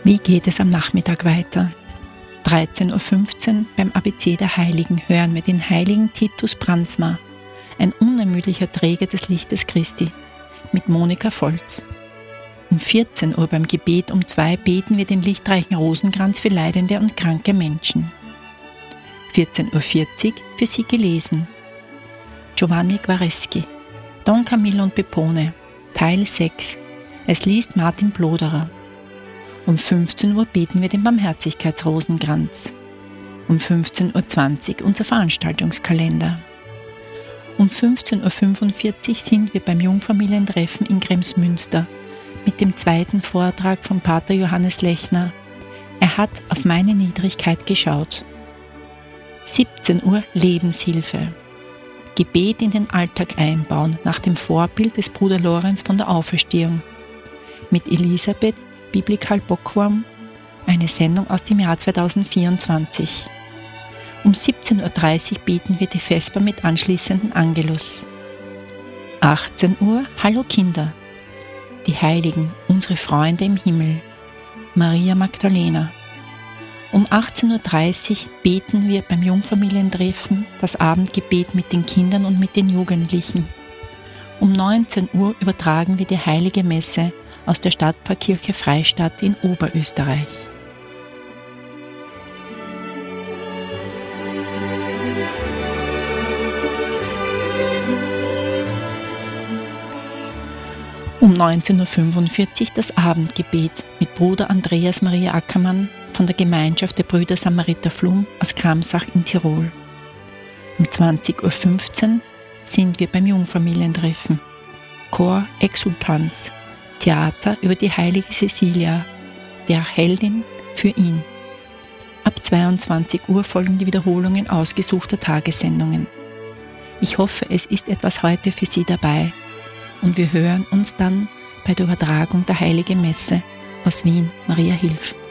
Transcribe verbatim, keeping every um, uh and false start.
Wie geht es am Nachmittag weiter? dreizehn Uhr fünfzehn beim A B C der Heiligen hören wir den heiligen Titus Brandsma, ein unermüdlicher Träger des Lichtes Christi, mit Monika Volz. Um vierzehn Uhr beim Gebet um zwei beten wir den lichtreichen Rosenkranz für leidende und kranke Menschen. vierzehn Uhr vierzig für Sie gelesen. Giovanni Guareschi, Don Camillo und Pepone, Teil sechs. Es liest Martin Bloderer. Um fünfzehn Uhr beten wir den Barmherzigkeitsrosenkranz. Um fünfzehn Uhr zwanzig unser Veranstaltungskalender. Um fünfzehn Uhr fünfundvierzig sind wir beim Jungfamilientreffen in Kremsmünster mit dem zweiten Vortrag von Pater Johannes Lechner. Er hat auf meine Niedrigkeit geschaut. siebzehn Uhr Lebenshilfe. Gebet in den Alltag einbauen nach dem Vorbild des Bruder Lorenz von der Auferstehung. Mit Elisabeth Biblikal Bockwurm, eine Sendung aus dem Jahr zweitausendvierundzwanzig. Um siebzehn Uhr dreißig beten wir die Vesper mit anschließenden Angelus. achtzehn Uhr Hallo Kinder. Die Heiligen, unsere Freunde im Himmel. Maria Magdalena. Um achtzehn Uhr dreißig beten wir beim Jungfamilientreffen das Abendgebet mit den Kindern und mit den Jugendlichen. Um neunzehn Uhr übertragen wir die Heilige Messe aus der Stadtpfarrkirche Freistadt in Oberösterreich. Um neunzehn Uhr fünfundvierzig das Abendgebet mit Bruder Andreas Maria Ackermann von der Gemeinschaft der Brüder Samariter Flum aus Kramsach in Tirol. Um zwanzig Uhr fünfzehn sind wir beim Jungfamilientreffen. Chor Exultanz, Theater über die heilige Cecilia, der Heldin für ihn. Ab zweiundzwanzig Uhr folgen die Wiederholungen ausgesuchter Tagessendungen. Ich hoffe, es ist etwas heute für Sie dabei und wir hören uns dann bei der Übertragung der Heiligen Messe aus Wien. Maria hilf.